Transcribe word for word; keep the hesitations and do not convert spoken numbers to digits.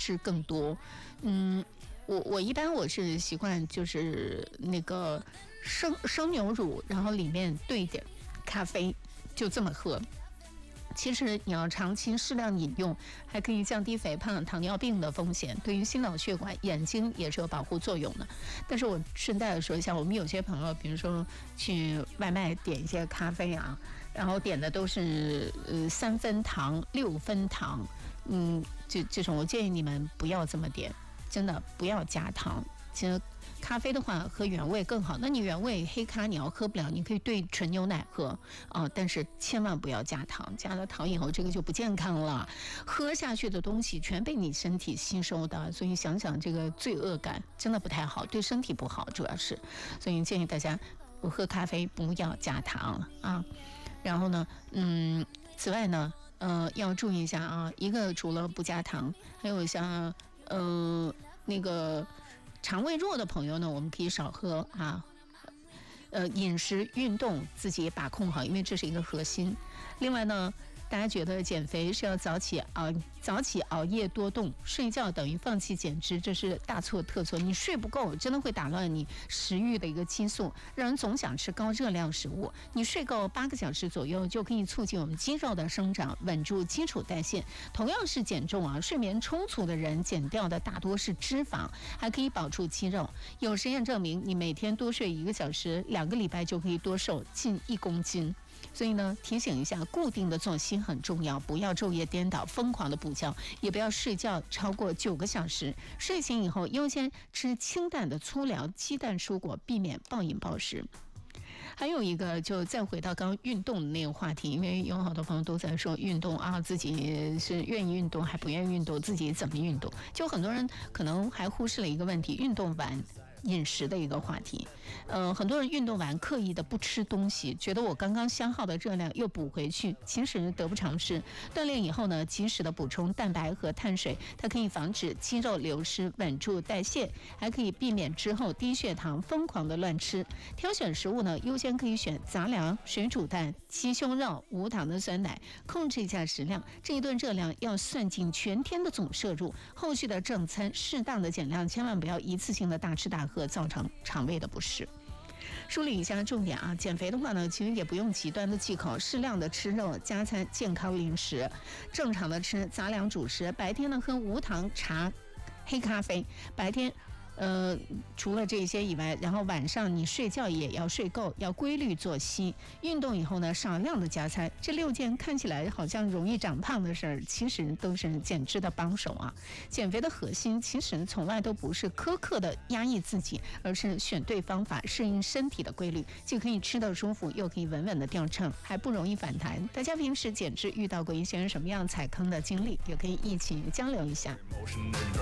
吃更多。嗯，我我一般我是习惯就是那个生生牛乳，然后里面兑一点咖啡，就这么喝。其实你要长期适量饮用，还可以降低肥胖、糖尿病的风险，对于心脑血管、眼睛也是有保护作用的。但是我顺带的说一下，我们有些朋友，比如说去外卖点一些咖啡啊，然后点的都是呃三分糖、六分糖，嗯，这这种我建议你们不要这么点，真的不要加糖。其实咖啡的话喝原味更好，那你原味黑咖你要喝不了，你可以兑纯牛奶喝啊、呃，但是千万不要加糖，加了糖以后这个就不健康了，喝下去的东西全被你身体吸收的，所以想想这个罪恶感真的不太好，对身体不好，主要是，所以建议大家喝咖啡不要加糖啊。然后呢，嗯，此外呢，呃，要注意一下啊，一个除了不加糖，还有像呃那个。肠胃弱的朋友呢，我们可以少喝啊。呃，饮食、运动自己把控好，因为这是一个核心。另外呢，大家觉得减肥是要早起熬早起熬夜多动，睡觉等于放弃减脂，这是大错特错。你睡不够，真的会打乱你食欲的一个激素，让人总想吃高热量食物。你睡够八个小时左右，就可以促进我们肌肉的生长，稳住基础代谢。同样是减重啊，睡眠充足的人减掉的大多是脂肪，还可以保住肌肉。有实验证明，你每天多睡一个小时，两个礼拜就可以多瘦近一公斤。所以呢，提醒一下，固定的作息很重要，不要昼夜颠倒，疯狂的补觉，也不要睡觉超过九个小时。睡醒以后，优先吃清淡的粗粮、鸡蛋、蔬果，避免暴饮暴食。还有一个，就再回到刚刚运动的那个话题，因为有好多朋友都在说运动啊，自己是愿意运动还不愿意运动，自己怎么运动？就很多人可能还忽视了一个问题，运动完饮食的一个话题。呃，很多人运动完刻意的不吃东西，觉得我刚刚消耗的热量又补回去，其实得不偿失。锻炼以后呢，及时的补充蛋白和碳水，它可以防止肌肉流失，稳住代谢，还可以避免之后低血糖疯狂的乱吃。挑选食物呢，优先可以选杂粮、水煮蛋、鸡胸肉、无糖的酸奶，控制一下食量。这一顿热量要算进全天的总摄入，后续的正餐适当的减量，千万不要一次性的大吃大喝，造成肠胃的不适。梳理一下重点啊，减肥的话呢，其实也不用极端的忌口，适量的吃肉，加餐健康零食，正常的吃杂粮主食，白天呢喝无糖茶、黑咖啡，白天。呃，除了这些以外，然后晚上你睡觉也要睡够，要规律作息。运动以后呢，少量的加餐。这六件看起来好像容易长胖的事儿，其实都是减脂的帮手啊。减肥的核心其实从来都不是苛刻的压抑自己，而是选对方法，适应身体的规律，既可以吃得舒服，又可以稳稳的掉秤，还不容易反弹。大家平时减脂遇到过一些什么样踩坑的经历，也可以一起交流一下。